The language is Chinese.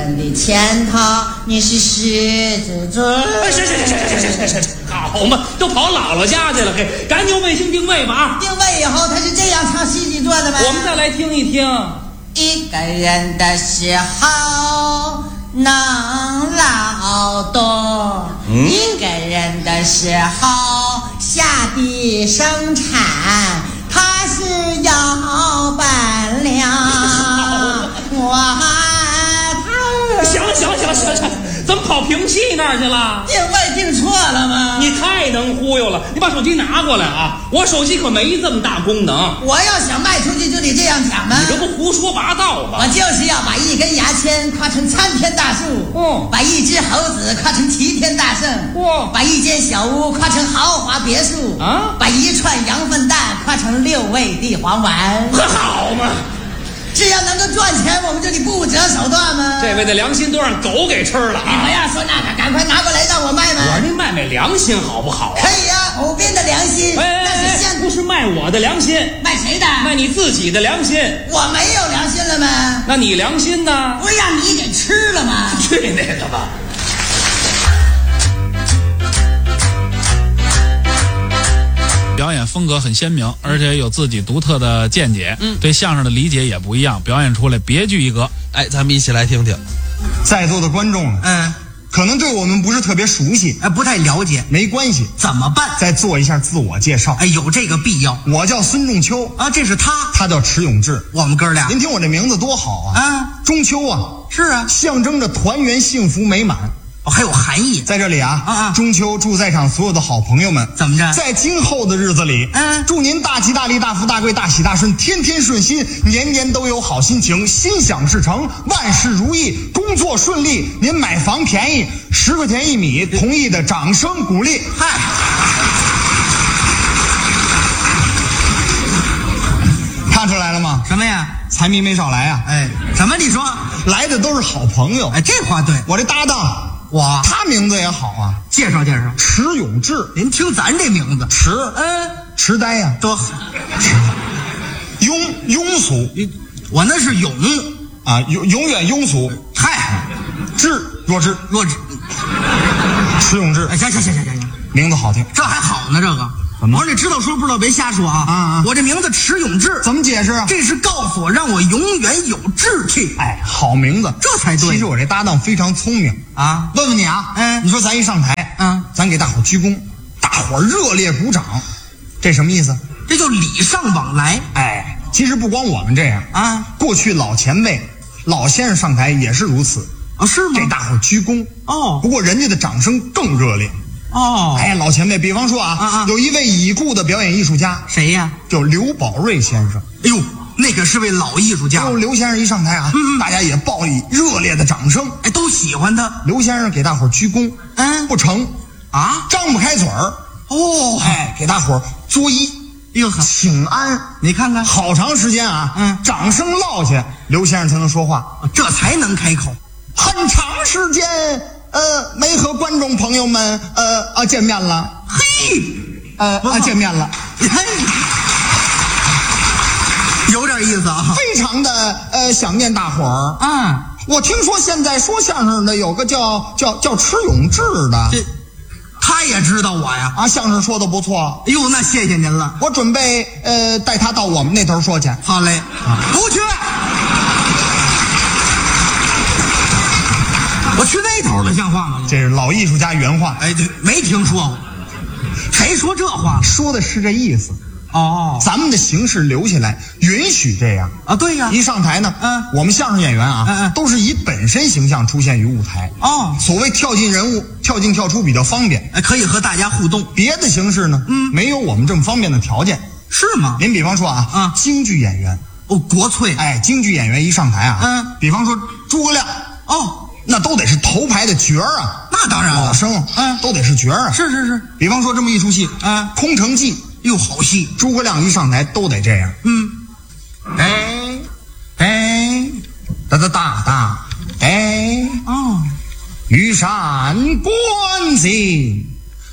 人的前头，你是狮子座。 是，好嘛，都跑姥姥家去了，嘿，赶紧卫星定位吧啊！ 定位以后，他是这样唱狮子座的吗？ 我们再来听一听。 一个人的时候能劳动，一个人的时候下地生产，他是要伴娘。行，怎么跑评戏那儿去了？ 定位定错了吗？ 你太能忽悠了！你把手机拿过来啊！我手机可没这么大功能。 我要想卖出去就得这样讲吗？ 你这不胡说八道吗？ 我就是要把一根牙签夸成参天大树，把一只猴子夸成齐天大圣，把一间小屋夸成豪华别墅啊，把一串羊粪蛋夸成6味地黄丸。 好嘛！ 只要能够赚钱，我们就得不择手段吗？ 这位的良心都让狗给吃了。 你不要说那个，赶快拿过来让我卖吗？ 我这卖良心好不好啊？ 可以啊，口边的良心。 不是卖我的良心， 卖谁的？ 卖你自己的良心。 我没有良心了吗？ 那你良心呢？ 不是让你给吃了吗？ 去那个吧！ 表演风格很鲜明，而且有自己独特的见解，对相声的理解也不一样，表演出来别具一格。 哎，咱们一起来听听。 在座的观众，可能对我们不是特别熟悉， 不太了解， 没关系， 怎么办？ 再做一下自我介绍。 有这个必要。 我叫孙仲秋啊，这是他叫迟永志。 我们哥俩， 您听我这名字多好啊！中秋啊， 是啊， 象征着团圆、幸福、美满。 还有含义。 在这里中秋祝在场所有的好朋友们， 怎么着？ 在今后的日子里，祝您大吉大利、大富大贵、大喜大顺，天天顺心，年年都有好心情，心想事成，万事如意，工作顺利。您买房便宜，10块钱1米，同意的掌声鼓励。 嗨， 看出来了吗？ 什么呀？ 财迷没少来啊！ 什么？你说来的都是好朋友。 这话对。 我这搭档。他名字也好啊， 介绍介绍。 迟永志， 您听咱这名字， 痴呆呀， 多好。 庸俗， 我那是永啊，永远庸俗。 嗨， 弱智，迟永志。 行， 名字好听， 这还好呢。这个我说你知道说不知道，别瞎说啊！我这名字迟永志， 怎么解释啊？ 这是告诉我让我永远有志气。 好名字， 这才对。 其实我这搭档非常聪明啊。问问你啊，你说咱一上台，咱给大伙鞠躬，大伙热烈鼓掌，这什么意思？ 这就礼尚往来。 其实不光我们这样啊，过去老前辈、老先生上台也是如此啊。是吗？ 这大伙鞠躬不过人家的掌声更热烈。老前辈，比方说有一位已故的表演艺术家， 谁呀？ 叫刘宝瑞先生。 那个是位老艺术家。 刘先生一上台大家也报以热烈的掌声， 都喜欢他。 刘先生给大伙鞠躬，不成啊， 张不开嘴儿。给大伙作揖，请安。 你看看， 好长时间掌声落下，刘先生才能说话， 这才能开口。 很长时间。没和观众朋友们见面了。见面了。 有点意思啊， 非常的想念大伙儿。我听说现在说相声的有个叫迟永志的， 他也知道我呀。 相声说的不错。 那谢谢您了。 我准备带他到我们那头说去。 好嘞，不去。我去那头了，像话吗？ 这是老艺术家原话。 对，没听说过。谁说这话？ 说的是这意思。咱们的形式留下来，允许这样啊。对呀， 一上台呢，我们相声演员都是以本身形象出现于舞台。所谓跳进人物，跳进跳出比较方便， 可以和大家互动。 别的形式呢，没有我们这么方便的条件。 是吗？ 您比方说京剧演员， 国粹。 京剧演员一上台比方说诸葛亮，那都得是头牌的角儿啊。 那当然了， 老生都得是角儿啊。 是。 比方说这么一出戏空城计， 好戏， 诸葛亮一上台都得这样。哒，玉山关景